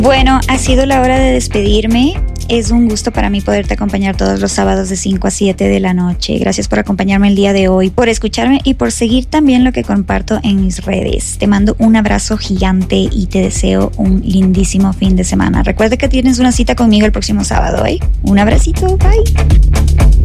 Bueno, ha sido la hora de despedirme. Es un gusto para mí poderte acompañar todos los sábados de 5 a 7 de la noche. Gracias por acompañarme el día de hoy, por escucharme y por seguir también lo que comparto en mis redes. Te mando un abrazo gigante y te deseo un lindísimo fin de semana. Recuerda que tienes una cita conmigo el próximo sábado, ¿eh? Un abracito, bye.